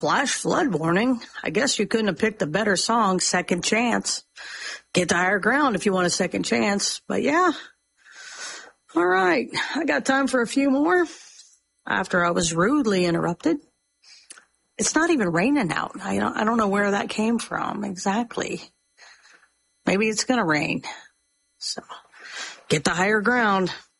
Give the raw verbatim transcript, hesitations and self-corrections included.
Flash flood warning. I guess you couldn't have picked a better song, Second Chance. Get to higher ground if you want a second chance. But yeah. All right. I got time for a few more after I was rudely interrupted. It's not even raining out. I don't, I don't know where that came from exactly. Maybe it's going to rain. So get to higher ground.